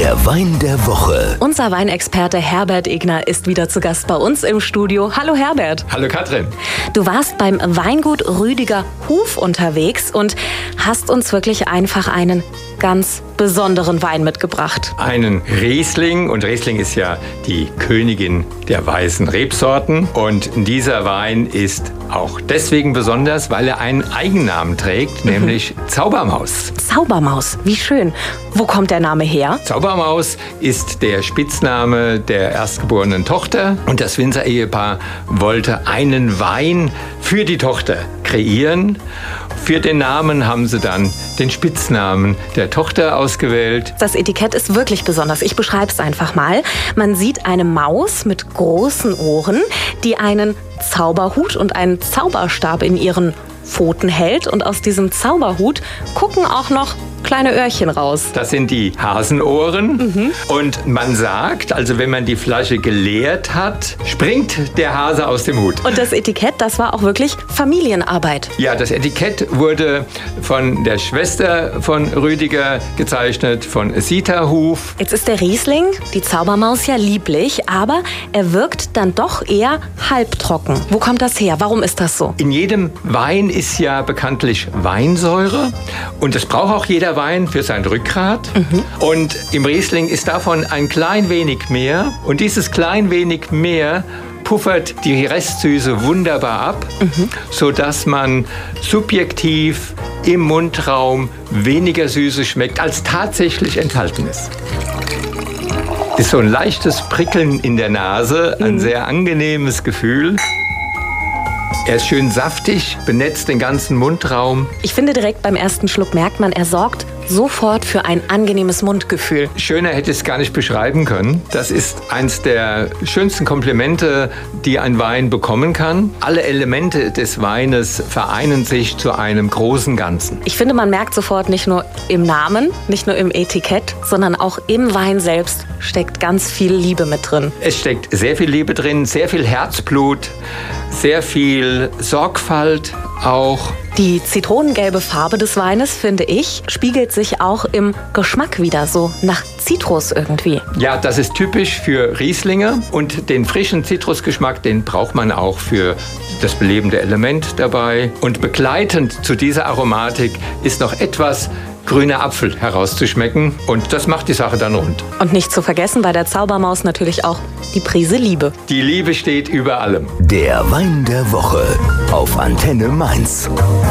Der Wein der Woche. Unser Weinexperte Herbert Egner ist wieder zu Gast bei uns im Studio. Hallo Herbert. Hallo Katrin. Du warst beim Weingut Rüdiger Hof unterwegs und hast uns wirklich einfach einen ganz besonderen Wein mitgebracht. Einen Riesling, und Riesling ist ja die Königin der weißen Rebsorten. Und dieser Wein ist auch deswegen besonders, weil er einen Eigennamen trägt, nämlich Zaubermaus. Zaubermaus, wie schön. Wo kommt der Name her? Zaubermaus ist der Spitzname der erstgeborenen Tochter. Und das Winzer-Ehepaar wollte einen Wein für die Tochter kreieren. Für den Namen haben sie dann den Spitznamen der Tochter ausgewählt. Das Etikett ist wirklich besonders. Ich beschreibe es einfach mal. Man sieht eine Maus mit großen Ohren, die einen Zauberhut und einen Zauberstab in ihren Pfoten hält. Und aus diesem Zauberhut gucken auch noch kleine Öhrchen raus. Das sind die Hasenohren. Und man sagt, also wenn man die Flasche geleert hat, springt der Hase aus dem Hut. Und das Etikett, das war auch wirklich Familienarbeit. Ja, das Etikett wurde von der Schwester von Rüdiger gezeichnet, von Sita Hof. Jetzt ist der Riesling, die Zaubermaus, ja lieblich, aber er wirkt dann doch eher halbtrocken. Wo kommt das her? Warum ist das so? In jedem Wein ist ja bekanntlich Weinsäure und das braucht auch jeder Wein für sein Rückgrat. Und im Riesling ist davon ein klein wenig mehr. Und dieses klein wenig mehr puffert die Restsüße wunderbar ab, sodass man subjektiv im Mundraum weniger Süße schmeckt, als tatsächlich enthalten ist. Ist so ein leichtes Prickeln in der Nase, ein sehr angenehmes Gefühl. Er ist schön saftig, benetzt den ganzen Mundraum. Ich finde, direkt beim ersten Schluck merkt man, er sorgt sofort für ein angenehmes Mundgefühl. Schöner hätte ich es gar nicht beschreiben können. Das ist eins der schönsten Komplimente, die ein Wein bekommen kann. Alle Elemente des Weines vereinen sich zu einem großen Ganzen. Ich finde, man merkt sofort nicht nur im Namen, nicht nur im Etikett, sondern auch im Wein selbst steckt ganz viel Liebe mit drin. Es steckt sehr viel Liebe drin, sehr viel Herzblut, sehr viel Sorgfalt auch. Die zitronengelbe Farbe des Weines, finde ich, spiegelt sich auch im Geschmack wieder, so nach Zitrus irgendwie. Ja, das ist typisch für Rieslinge und den frischen Zitrusgeschmack, den braucht man auch für das belebende Element dabei. Und begleitend zu dieser Aromatik ist noch etwas grüner Apfel herauszuschmecken und das macht die Sache dann rund. Und nicht zu vergessen bei der Zaubermaus natürlich auch die Prise Liebe. Die Liebe steht über allem. Der Wein der Woche auf Antenne Mainz.